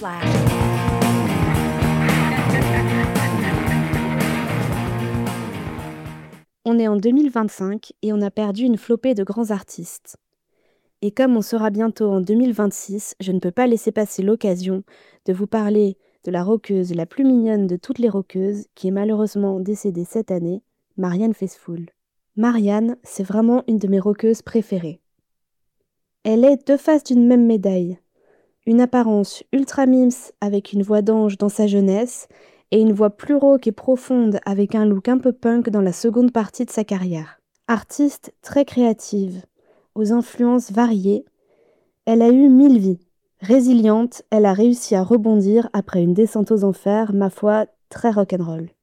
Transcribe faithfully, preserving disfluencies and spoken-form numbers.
slash. On est en deux mille vingt-cinq et on a perdu une flopée de grands artistes. Et comme on sera bientôt en deux mille vingt-six, je ne peux pas laisser passer l'occasion de vous parler de la rockeuse la plus mignonne de toutes les rockeuses, qui est malheureusement décédée cette année, Marianne Faithfull. Marianne, c'est vraiment une de mes rockeuses préférées. Elle est deux faces d'une même médaille. Une apparence ultra mims avec une voix d'ange dans sa jeunesse et une voix plus rauque et profonde avec un look un peu punk dans la seconde partie de sa carrière. Artiste très créative, aux influences variées, elle a eu mille vies. Résiliente, elle a réussi à rebondir après une descente aux enfers, ma foi, très rock'n'roll.